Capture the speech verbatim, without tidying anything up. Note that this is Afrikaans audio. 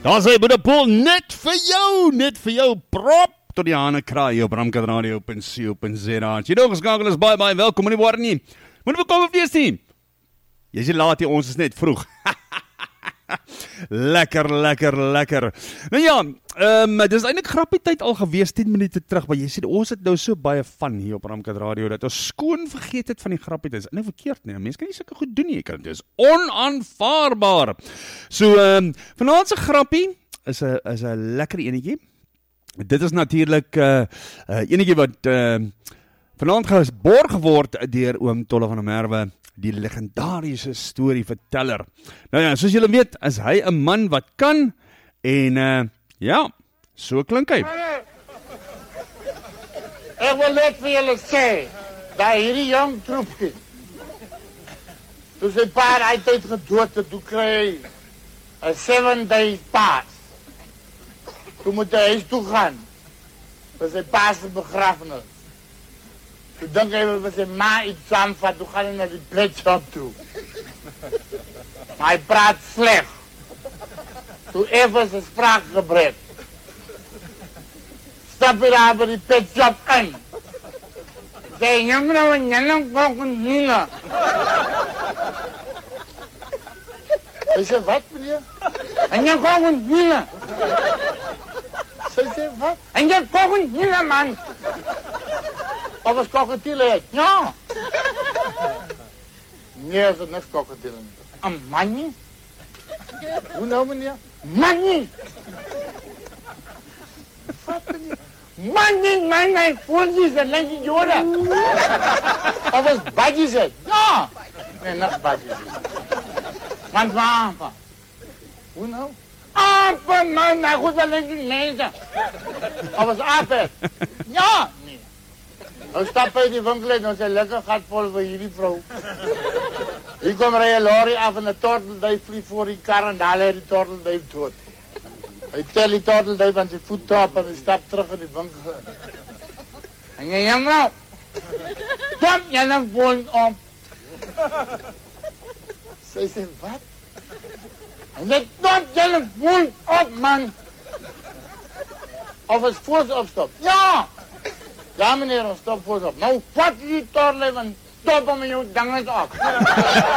Daar sê Boede Paul, net vir jou, net vir jou, prop tot die hane kraai op Ramkat Radio op en C op en Z. Jy nou geskakel is, baie, baie welkom, moet nie word nie. Moet nie kom op wees nie. Jy sê laat hier, ons is net vroeg. Lekker, lekker, lekker. Nou ja, um, dit is eintlik grappie tyd al gewees, tien minute terug, maar jy sê, ons het nou so baie van hier op Ramkat Radio, dat ons skoon vergeet het van die grappie tyd. Dit is nie verkeerd nie, mense kan nie sulke goed doen nie, dit is onaanvaarbaar. So, um, vanaand se grappie is 'n is 'n lekker enetjie. Dit is natuurlik 'n uh, uh, enetjie wat uh, vanaand geborg word deur oom Tolle van der Merwe, die legendariese storieverteller. Nou ja, soos julle weet, is hy 'n man wat kan, en uh, ja, so klink hy. Ek wil net vir julle sê, dat hierdie jong troepie, toe sy pa uitheid gedood het, toe kry hy 'n seven day pass. Toen moet hij huis toe gaan. Voor zijn pa's begrafenis. Toen dacht hij dat zijn ma iets samenvat. Toen gaat hij naar die pletshop toe. Maar hij praat slecht. Toen even zijn spraakgebrek. Stap hij daar bij die petshop in. Zei, jongen, nou een jongen koken niet. Hij zei, wat meneer? Een jongen koken niet. Sy sê, wat? En jy kok nie, man. Of is kokatiele het? Ja. Nee, is het niks kokatiele nie. Een manie? Hoe nou, meneer? Manie! Wat, meneer? Manie, man, my voeltjes, dat lijkt die jode. Of is badjes het? Ja. Nee, niks badjes het. Want waar? Hoe nou? Apen, man, nou goed, wel eens die mensen. Of is apen? Ja, nee. Nou stap uit die winkel uit, nou sy lekker gat vol vir hierdie vrou. Hier kom rij een lorry af en die tortelduif vlieg voor die kar en daar lê die tortelduif dood. Hy tel die tortelduif aan sy voet op en hy stap terug in die winkel. En jy jong nou, kom jy nou vol op. Sy sê, wat? En dit tot jullie voelt op, man. Of is voors opstop? Ja! Ja, meneer, stop voors op. Nou, wat die torle, want stop om jou dangen op.